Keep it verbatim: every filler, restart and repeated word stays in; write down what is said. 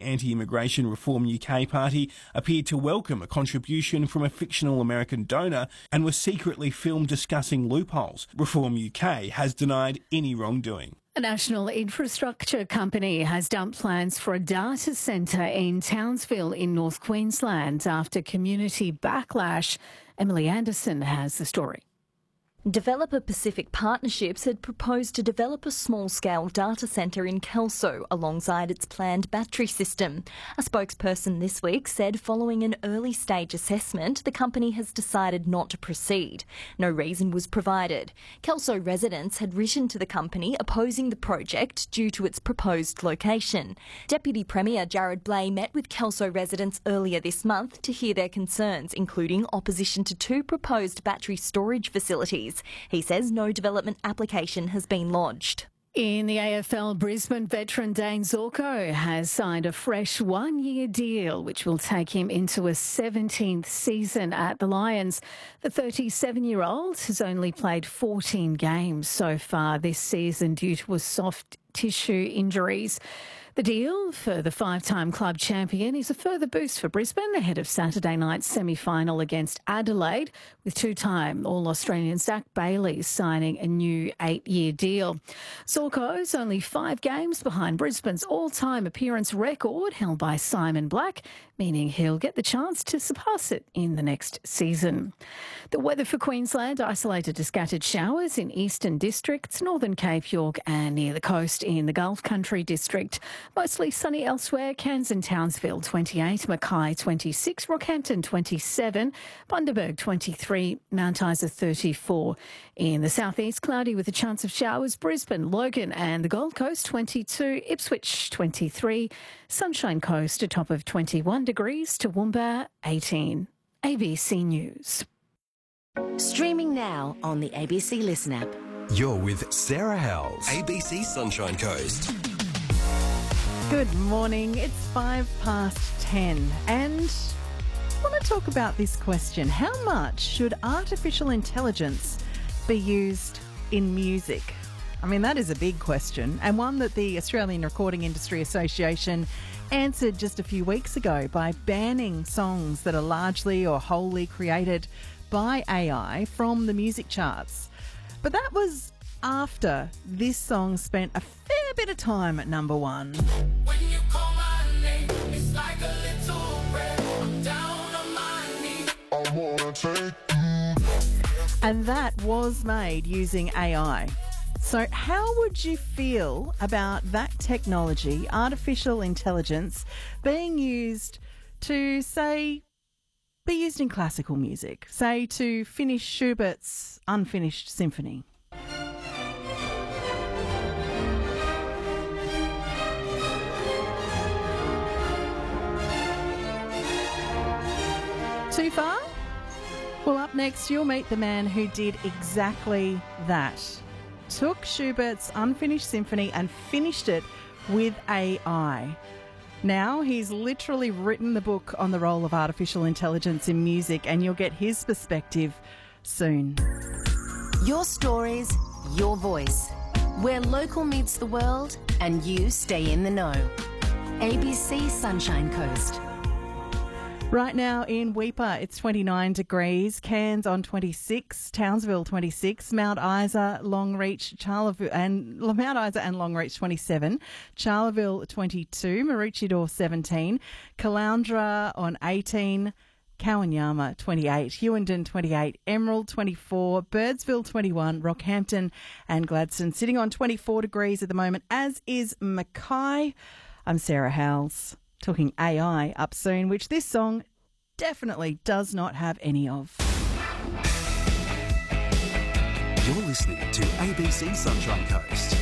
anti-immigration Reform U K party appeared to welcome a contribution from a fictional American donor and was secretly filmed discussing loopholes. Reform U K has denied any wrongdoing. A national infrastructure company has dumped plans for a data centre in Townsville in North Queensland after community backlash. Emily Anderson has the story. Developer Pacific Partnerships had proposed to develop a small-scale data centre in Kelso alongside its planned battery system. A spokesperson this week said following an early-stage assessment, the company has decided not to proceed. No reason was provided. Kelso residents had written to the company opposing the project due to its proposed location. Deputy Premier Jared Blay met with Kelso residents earlier this month to hear their concerns, including opposition to two proposed battery storage facilities. He says no development application has been lodged. In the A F L, Brisbane veteran Dane Zorko has signed a fresh one-year deal which will take him into a seventeenth season at the Lions. The thirty-seven-year-old has only played fourteen games so far this season due to a soft tissue injuries. The deal for the five-time club champion is a further boost for Brisbane ahead of Saturday night's semi-final against Adelaide, with two-time All-Australian Zach Bailey signing a new eight-year deal. Zorko's only five games behind Brisbane's all-time appearance record held by Simon Black, meaning he'll get the chance to surpass it in the next season. The weather for Queensland: isolated to scattered showers in eastern districts, northern Cape York and near the coast in the Gulf Country district. Mostly sunny elsewhere. Cairns and Townsville twenty-eight, Mackay twenty-six, Rockhampton twenty-seven, Bundaberg twenty-three, Mount Isa thirty-four. In the southeast, cloudy with a chance of showers. Brisbane, Logan and the Gold Coast twenty-two, Ipswich twenty-three, Sunshine Coast a top of twenty-one degrees, Toowoomba eighteen. A B C News. Streaming now on the A B C Listen app. You're with Sarah Howells. A B C Sunshine Coast. Good morning. It's five past ten and I want to talk about this question. How much should artificial intelligence be used in music? I mean, that is a big question, and one that the Australian Recording Industry Association answered just a few weeks ago by banning songs that are largely or wholly created by A I from the music charts. But that was after this song spent a fair bit of time at number one. When you call my name, it's like a little breath. I'm down on my knees. I wanna take you. And that was made using A I. So how would you feel about that technology, artificial intelligence, being used to, say, be used in classical music, say to finish Schubert's Unfinished Symphony? Too far? Well, up next, you'll meet the man who did exactly that. Took Schubert's Unfinished Symphony and finished it with A I. Now he's literally written the book on the role of artificial intelligence in music, and you'll get his perspective soon. Your stories, your voice. Where local meets the world and you stay in the know. A B C Sunshine Coast. Right now in Weipa, it's twenty-nine degrees, Cairns on twenty-six, Townsville twenty-six, Mount Isa, Longreach, Charleville, and Mount Isa and Longreach twenty-seven, Charleville twenty-two, Maroochydore seventeen, Caloundra on eighteen, Cowanyama twenty-eight, Hewenden twenty-eight, Emerald twenty-four, Birdsville twenty-one, Rockhampton and Gladstone sitting on twenty-four degrees at the moment, as is Mackay. I'm Sarah Howells. Talking A I up soon, which this song definitely does not have any of. You're listening to A B C Sunshine Coast.